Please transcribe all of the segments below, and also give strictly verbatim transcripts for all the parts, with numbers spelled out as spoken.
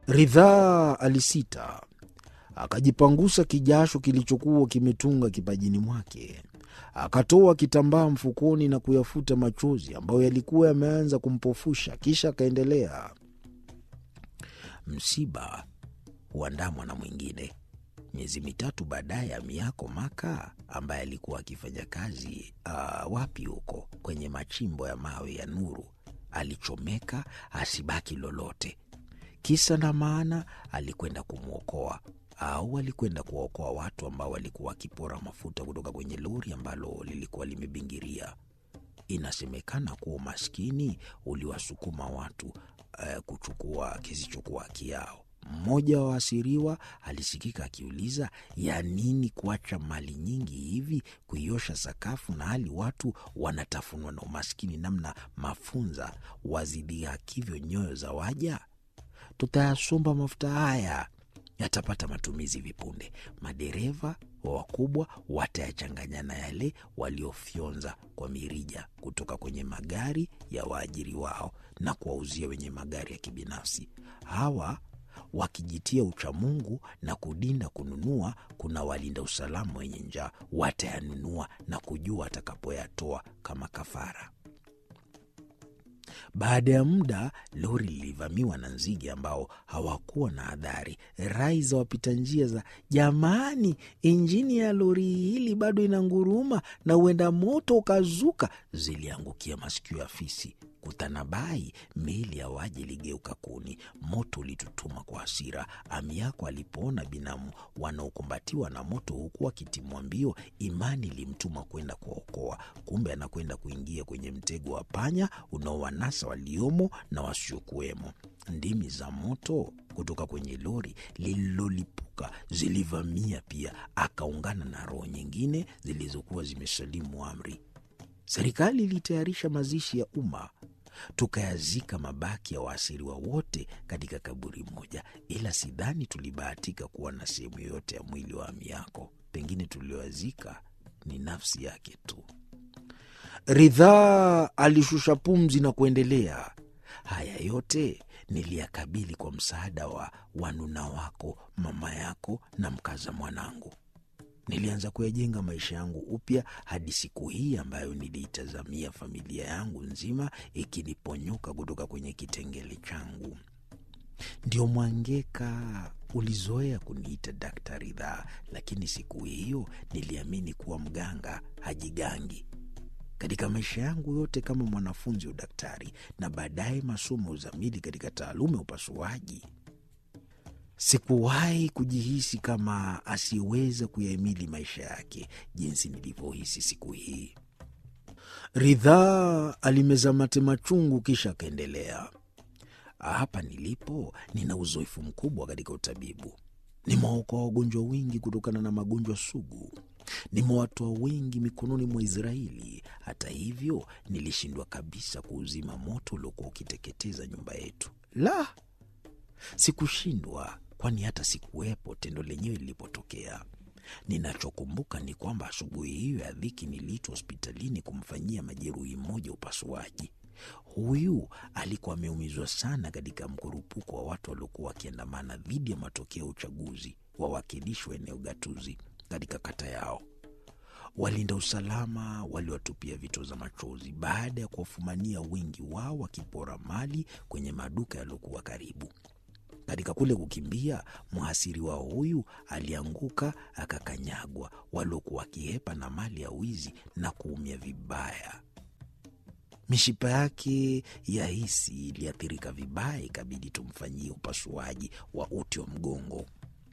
Ridhaa alisita, akajipangusa kijasho kilichokuwa kimetunga kipajini mwake. Akatoa kitambaa mfukoni na kuyafuta machozi ambayo yalikuwa yameanza kumpofusha. Kisha akaendelea, msiba huandamwa na mwingine. Miezi mitatu baadaye, Amiako Maka ambaye alikuwa akifanya kazi uh, wapi huko kwenye machimbo ya mawe ya Nuru alichomeka asibaki lolote. Kisa na maana, alikwenda kumwokoa au alikwenda kuwaokoa watu ambao walikuwa wakipora mafuta kutoka kwenye lori ambalo lilikuwa limebingiria. Inasemekana kuwa umaskini uliwasukuma watu uh, kuchukua kisichokuwa haki yao. Mmoja wa waasiriwa alisikika akiuliza, ya nini kuacha mali nyingi hivi kuiosha sakafu, na hali watu wanatafunwa na umaskini namna mafunza wazidhihakivyo nyoyo za waja? Tutayasomba mafuta haya, yatapata matumizi vipunde. Madereva wa wakubwa watayachanganya na yale waliofyonza kwa mirija kutoka kwenye magari ya waajiri wao na kuwauzia wenye magari ya kibinafsi. Hawa wakijitia uchamungu na kudinda kununua, kuna walinda usalama wenye njaa watayanunua na kujua atakapoyatoa kama kafara. Baada ya muda, lori lilivamiwa na nzige ambao hawakuwa na adhari. Rai za wapita njia za jamani, injini ya lori hili bado inanguruma na huenda moto ukazuka, ziliangukia masikio ya fisi. Kutanabai, miili ya waje ligeuka kuni. Moto ulitutuma kwa hasira. Amiako alipoona binamu wanaokumbatiwa na moto huku wakitimwa mbio, imani ilimtuma kwenda kuwaokoa. Kumbe anakwenda kuingia kwenye mtego wa panya unaowanasa waliomo na wasiokuwemo. Ndimi za moto kutoka kwenye lori lililolipuka zilivamia pia, akaungana na roho nyingine zilizokuwa zimesalimu amri. Serikali ilitayarisha mazishi ya umma. Tukayazika mabaki ya waasiriwa wote katika kaburi moja, ila sidhani tulibahatika kuwa na sehemu yoyote ya mwili wa Amiako. Pengine tulioazika ni nafsi yake tu. Ridhaa alishusha pumzi na kuendelea, haya yote niliyakabili kwa msaada wa wanuna wako, mama yako na mkaza mwanangu. Nilianza kuyajenga maisha yangu upya hadi siku hii ambayo niliitazamia familia yangu nzima ikiniponyoka kutoka kwenye kitengele changu. Ndio Mwangeka ulizoea kuniita Daktari Ridhaa, lakini siku hiyo niliamini kuwa mganga hajigangi. Katika maisha yangu yote kama mwanafunzi wa daktari na baadaye masomo uzamili katika taaluma ya upasuaji, sikuwahi kujihisi kama asiweza kuyahimili maisha yake jinsi nilivyohisi siku hii. Ridhaa alimeza mate machungu, kisha akaendelea, hapa nilipo nina uzoefu mkubwa katika utabibu. Nimewaokoa wagonjwa wengi kutokana na magonjwa sugu. Nimewatoa wengi mikononi mwa Israeli. Hata hivyo, nilishindwa kabisa kuuzima moto uliokuwa ukiteketeza nyumba yetu. La, sikushindwa, kwani hata sikuwepo tendo lenyewe lilipotokea. Ninachokumbuka ni kwamba asubuhi hiyo ya dhiki niliitwa hospitalini kumfanyia majeruhi mmoja upasuaji. Huyu alikuwa ameumizwa sana katika mkurupuko wa watu waliokuwa wakiandamana dhidi ya matokeo ya uchaguzi wa wawakilishi wa eneo gatuzi katika kata yao. Walinda usalama waliwatupia vito za machozi baada ya kuwafumania wengi wao wakipora mali kwenye maduka yaliyokuwa karibu. Katika kule kukimbia, mhasiri wa huyu alianguka akakanyagwa, waliokuwa wakihepa na mali ya wizi na kuumia vibaya. Mishipa yake ya hisi iliathirika vibaya, ikabidi tumfanyie upasuaji wa uti wa mgongo.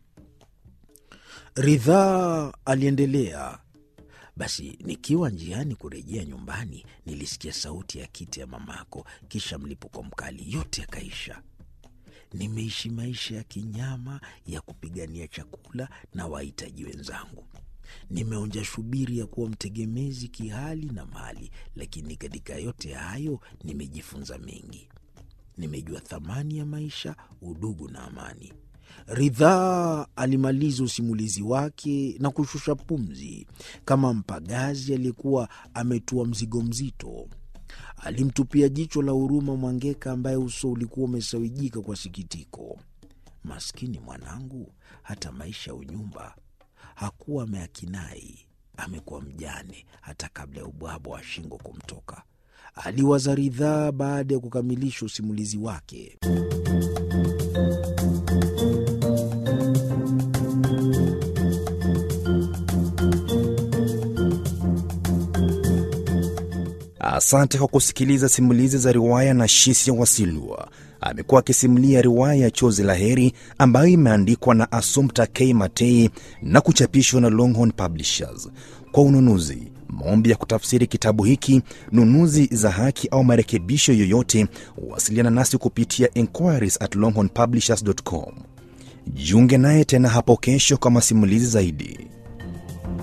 Ridhaa aliendelea, basi nikiwa njiani kurejea nyumbani nilisikia sauti ya kiti ya mamako, kisha mlipuko mkali, yote yakaisha. Nimeishi maisha ya kinyama ya kupigania chakula na wahitaji wenzangu. Nimeonja shubiri ya kuwa mtegemezi kihali na mali, lakini katika yote hayo nimejifunza mengi. Nimejua thamani ya maisha, udugu na amani. Ridhaa alimaliza usimulizi wake na kushusha pumzi kama mpagazi aliyekuwa ametua mzigo mzito. Alimtupia jicho la huruma Mwangeka ambaye uso ulikuwa umesawijika kwa sikitiko. Maskini mwanangu, hata maisha unyumba hakuwa ameakinai. Amekuwa mjane hata kabla ya ubwabwa wa shingo kumtoka. Aliwaza Ridhaa baada ya kukamilisha usimulizi wake. Asante kwa kusikiliza simulizi za riwaya na Shisia Wasilwa. Amekuwa akisimulia riwaya ya Chozi la Heri ambayo imeandikwa na Assumpta K. Matei na kuchapishwa na Longhorn Publishers. Kwa ununuzi, maombi ya kutafsiri kitabu hiki, nunuzi za haki au marekebisho yoyote, wasiliana nasi kupitia inquiries at longhorn publishers dot com. Jiunge naye tena hapo kesho kwa masimulizi zaidi.